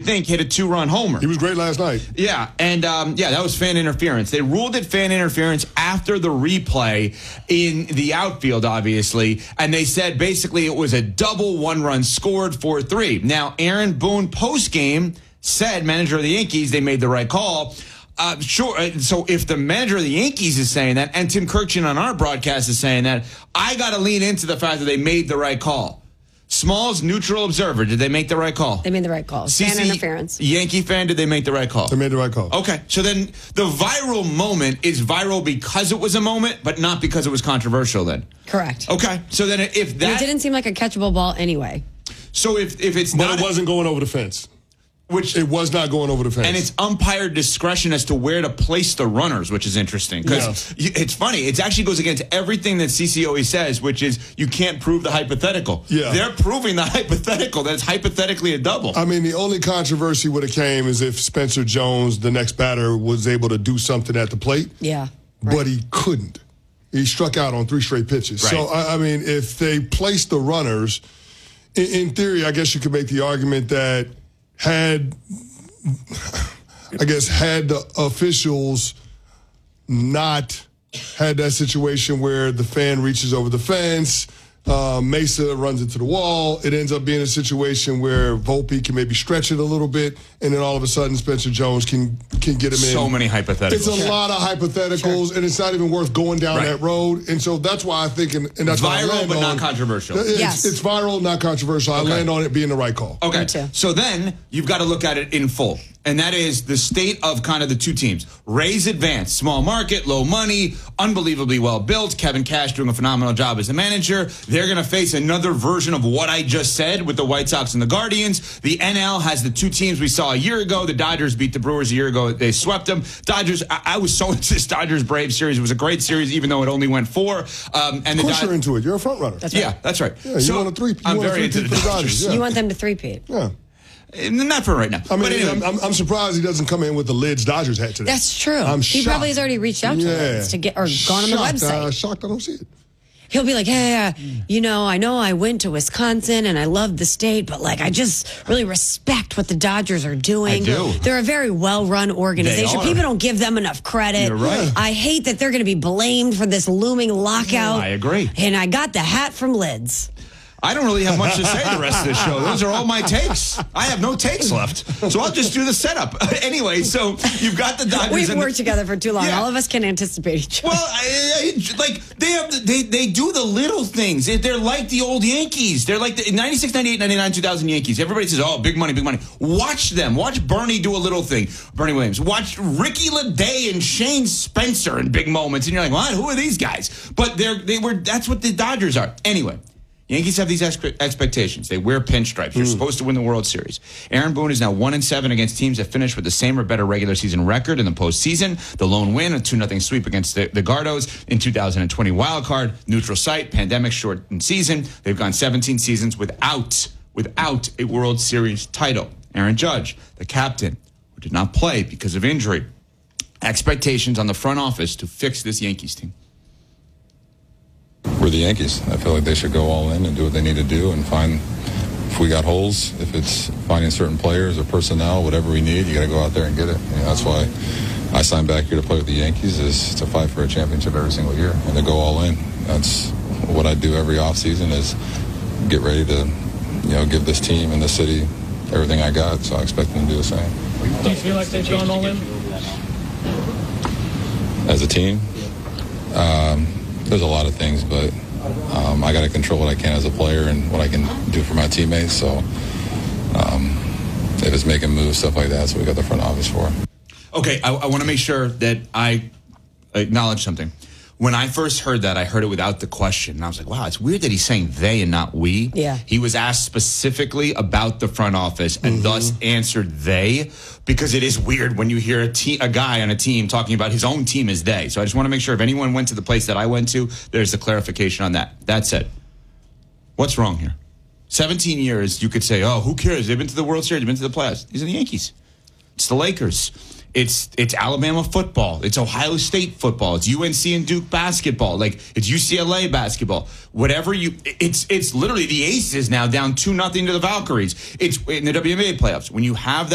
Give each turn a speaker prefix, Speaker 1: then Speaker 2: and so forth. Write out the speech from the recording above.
Speaker 1: think, hit a 2-run homer.
Speaker 2: He was great last night.
Speaker 1: Yeah, and that was fan interference. They ruled it fan interference after the replay in the outfield, obviously, and they said basically it was a double 1-run scored 4-3. Now, Aaron Boone post-game said, manager of the Yankees, they made the right call. Sure. So if the manager of the Yankees is saying that, and Tim Kirchin on our broadcast is saying that, I got to lean into the fact that they made the right call. Smalls, neutral observer, did they make the right call?
Speaker 3: They made the right call. Fan interference.
Speaker 1: Yankee fan, did they make the right call?
Speaker 2: They made the right call.
Speaker 1: Okay, so then the viral moment is viral because it was a moment, but not because it was controversial then?
Speaker 3: Correct.
Speaker 1: Okay, so then if that...
Speaker 3: And it didn't seem like a catchable ball anyway.
Speaker 1: So if it's
Speaker 2: but
Speaker 1: not...
Speaker 2: it wasn't going over the fence.
Speaker 1: Which
Speaker 2: it was not going over the fence.
Speaker 1: And it's umpire discretion as to where to place the runners, which is interesting. Because it's funny. It actually goes against everything that CCOE says, which is you can't prove the hypothetical.
Speaker 2: Yeah.
Speaker 1: They're proving the hypothetical. That's hypothetically a double.
Speaker 2: I mean, the only controversy would have came is if Spencer Jones, the next batter, was able to do something at the plate.
Speaker 3: Yeah. Right.
Speaker 2: But he couldn't. He struck out on 3 straight pitches.
Speaker 1: Right.
Speaker 2: So, I mean, if they placed the runners, in theory, I guess you could make the argument that had the officials not had that situation where the fan reaches over the fence, Mesa runs into the wall, it ends up being a situation where Volpe can maybe stretch it a little bit, and then all of a sudden Spencer Jones can get him in.
Speaker 1: So many hypotheticals.
Speaker 2: It's a lot of hypotheticals, and it's not even worth going down that road. And so that's why I think, and that's why I land
Speaker 1: but
Speaker 2: on,
Speaker 1: not controversial.
Speaker 2: It's viral, not controversial. I land on it being the right call.
Speaker 1: Okay, so then you've got to look at it in full. And that is the state of kind of the two teams. Rays advanced, small market, low money, unbelievably well built. Kevin Cash doing a phenomenal job as a manager. They're going to face another version of what I just said with the White Sox and the Guardians. The NL has the two teams we saw a year ago. The Dodgers beat the Brewers a year ago. They swept them. Dodgers, I was so into this Dodgers-Braves series. It was a great series, even though it only went 4.
Speaker 2: And of course you're into it. You're a front runner.
Speaker 3: That's right.
Speaker 1: Yeah, that's right.
Speaker 2: Yeah, you want a three.
Speaker 1: I'm very into the Dodgers.
Speaker 3: You want them to three-peat.
Speaker 2: Yeah.
Speaker 1: Not for right now.
Speaker 2: I mean,
Speaker 1: but anyway.
Speaker 2: I'm surprised he doesn't come in with the Lids Dodgers hat today.
Speaker 3: That's true.
Speaker 2: He
Speaker 3: probably has already reached out to Lids to get, or gone on the website.
Speaker 2: Shocked I don't see it.
Speaker 3: He'll be like, hey, I know I went to Wisconsin and I love the state, but like I just really respect what the Dodgers are doing.
Speaker 1: I do.
Speaker 3: They're a very well-run organization. People don't give them enough credit.
Speaker 1: You're right.
Speaker 3: I hate that they're going to be blamed for this looming lockout.
Speaker 1: I agree.
Speaker 3: And I got the hat from Lids.
Speaker 1: I don't really have much to say the rest of the show. Those are all my takes. I have no takes left. So I'll just do the setup. Anyway, so you've got the Dodgers.
Speaker 3: We've worked together for too long.
Speaker 1: Yeah.
Speaker 3: All of us can anticipate each other.
Speaker 1: Well, they do the little things. They're like the old Yankees. They're like the 96, 98, 99, 2000 Yankees. Everybody says, oh, big money, big money. Watch them. Watch Bernie do a little thing. Bernie Williams. Watch Ricky LeDay and Shane Spencer in big moments. And you're like, what? Who are these guys? But that's what the Dodgers are. Anyway. Yankees have these expectations. They wear pinstripes. You're supposed to win the World Series. Aaron Boone is now 1-7 against teams that finish with the same or better regular season record in the postseason. The lone win, a 2-0 sweep against the Gardos in 2020 wild card, neutral site, pandemic shortened season. They've gone 17 seasons without a World Series title. Aaron Judge, the captain, who did not play because of injury. Expectations on the front office to fix this Yankees team.
Speaker 4: We're the Yankees. I feel like they should go all in and do what they need to do and find if we got holes, if it's finding certain players or personnel, whatever we need, you got to go out there and get it. That's why I signed back here to play with the Yankees, is to fight for a championship every single year and to go all in. That's what I do every offseason, is get ready to, give this team and the city everything I got. So I expect them to do the same.
Speaker 5: Do you feel like they've gone all in?
Speaker 4: As a team? There's a lot of things, but I got to control what I can as a player and what I can do for my teammates. So if it's making moves, stuff like that, that's what we got the front office for.
Speaker 1: Okay, I want to make sure that I acknowledge something. When I first heard that, I heard it without the question. And I was like, wow, it's weird that he's saying they and not we.
Speaker 3: Yeah.
Speaker 1: He was asked specifically about the front office and thus answered they, because it is weird when you hear a guy on a team talking about his own team as they. So I just want to make sure if anyone went to the place that I went to, there's a clarification on that. That said, what's wrong here? 17 years, you could say, oh, who cares? They've been to the World Series. They've been to the playoffs. These are the Yankees. It's the Lakers. It's Alabama football. It's Ohio State football. It's UNC and Duke basketball. Like, it's UCLA basketball. Whatever it's literally the Aces now down 2-0 to the Valkyries. It's in the WNBA playoffs. When you have that